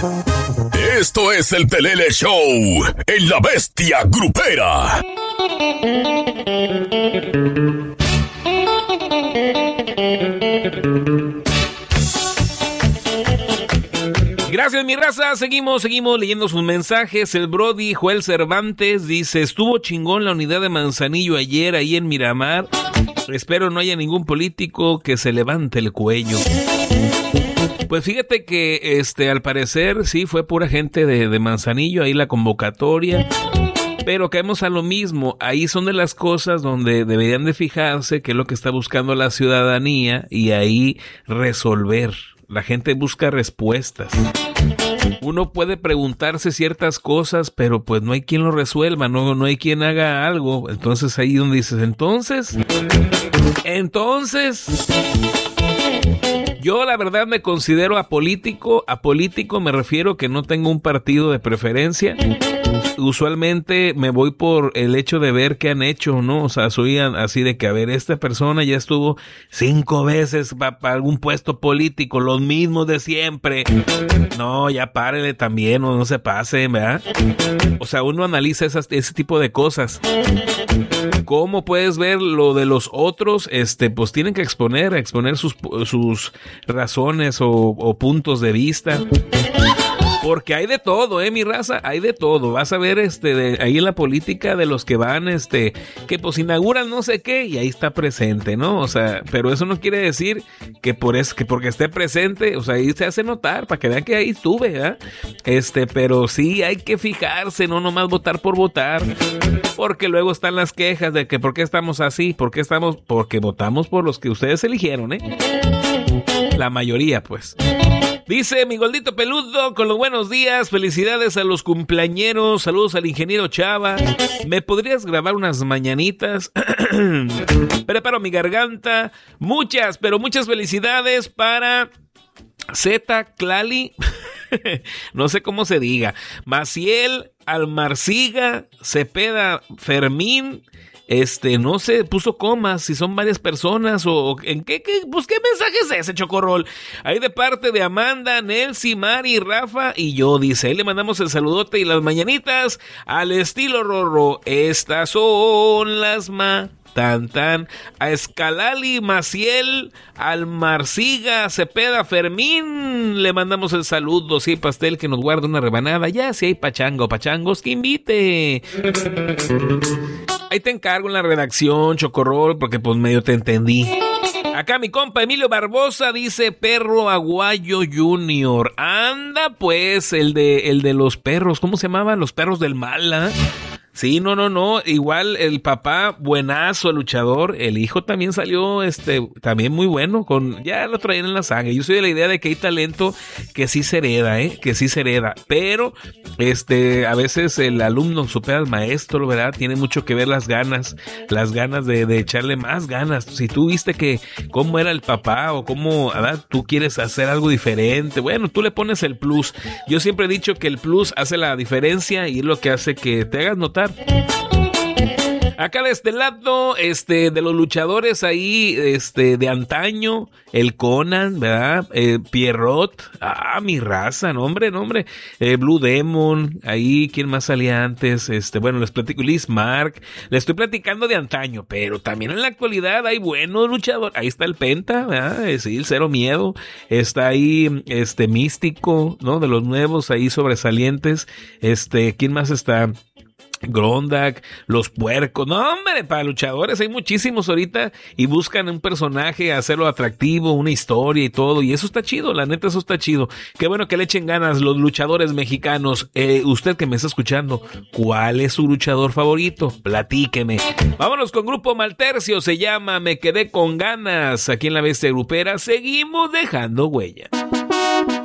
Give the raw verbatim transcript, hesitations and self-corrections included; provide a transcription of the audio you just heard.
Esto es el Pelele Show en La Bestia Grupera. Gracias, mi raza. Seguimos, seguimos leyendo sus mensajes. El Brody Joel Cervantes dice: estuvo chingón la unidad de Manzanillo ayer ahí en Miramar. Espero no haya ningún político que se levante el cuello. Pues fíjate que este al parecer sí fue pura gente de, de Manzanillo ahí la convocatoria. Pero caemos a lo mismo. Ahí son de las cosas donde deberían de fijarse qué es lo que está buscando la ciudadanía y ahí resolver. La gente busca respuestas. Uno puede preguntarse ciertas cosas, pero pues no hay quien lo resuelva, no, no hay quien haga algo. Entonces ahí donde dices, entonces, entonces, yo la verdad me considero apolítico. Apolítico me refiero que no tengo un partido de preferencia. Usualmente me voy por el hecho de ver qué han hecho, ¿no? O sea, soy así de que, a ver, esta persona ya estuvo cinco veces para pa algún puesto político, los mismos de siempre. No, ya párele también, o no se pase, ¿verdad? O sea, uno analiza esas, ese tipo de cosas. ¿Cómo puedes ver lo de los otros? Este, pues tienen que exponer, exponer sus, sus razones o, o puntos de vista. Porque hay de todo, eh, mi raza, hay de todo. Vas a ver este de, ahí en la política de los que van, este, que pues inauguran no sé qué y ahí está presente, ¿no? O sea, pero eso no quiere decir que por eso, que porque esté presente, o sea, ahí se hace notar para que vean que ahí estuve, ¿verdad? Este, pero sí hay que fijarse, no nomás votar por votar. Porque luego están las quejas de que por qué estamos así, por qué estamos, porque votamos por los que ustedes eligieron, ¿eh? La mayoría, pues. Dice mi Goldito Peludo, con los buenos días, felicidades a los cumpleañeros, saludos al ingeniero Chava. ¿Me podrías grabar unas mañanitas? Preparo mi garganta. Muchas, pero muchas felicidades para Z Clali. No sé cómo se diga. Maciel, Almarciga, Cepeda, Fermín. Este, no sé, puso comas, si son varias personas o en qué, qué, pues qué mensaje es ese, Chocorrol. Ahí de parte de Amanda, Nelcy, Mari, Rafa y yo, dice, ahí le mandamos el saludote y las mañanitas al estilo Rorro. Estas son las ma... Tan, tan, a Escalali, Maciel, Almarciga, Cepeda, Fermín, le mandamos el saludo, sí, pastel que nos guarda una rebanada, ya si hay pachango, pachangos, que invite. Ahí te encargo en la redacción, Chocorrol, porque pues medio te entendí. Acá mi compa Emilio Barbosa dice Perro Aguayo Junior. Anda pues, el de, el de los perros, ¿cómo se llamaban? Los perros del mal, ¿eh? Sí, no, no, no, igual el papá, buenazo, luchador, el hijo también salió, este, también muy bueno, con, ya lo traían en la sangre. Yo soy de la idea de que hay talento que sí se hereda, eh, que sí se hereda, pero, este, a veces el alumno supera al maestro, ¿verdad? Tiene mucho que ver las ganas, las ganas de, de echarle más ganas. Si tú viste que cómo era el papá o cómo, ¿verdad? Tú quieres hacer algo diferente, bueno, tú le pones el plus. Yo siempre he dicho que el plus hace la diferencia y es lo que hace que te hagas notar. Acá de este lado, este, de los luchadores ahí, este, de antaño, el Conan, ¿verdad? Eh, Pierrot, ah, mi raza, nombre, nombre, eh, Blue Demon, ahí, ¿quién más salía antes? Este, bueno, les platico, Liz Mark, les estoy platicando de antaño, pero también en la actualidad hay buenos luchadores, ahí está el Penta, ¿verdad? Eh, sí, el Cero Miedo, está ahí, este, Místico, ¿no? De los nuevos, ahí sobresalientes, este, ¿quién más está? Grondak, los puercos, no hombre, para luchadores hay muchísimos ahorita y buscan un personaje, hacerlo atractivo, una historia y todo, y eso está chido, la neta eso está chido. Qué bueno que le echen ganas los luchadores mexicanos. Eh, usted que me está escuchando, ¿cuál es su luchador favorito? Platíqueme. Vámonos con Grupo Maltercio, se llama Me Quedé con Ganas, aquí en La Bestia Grupera, seguimos dejando huella.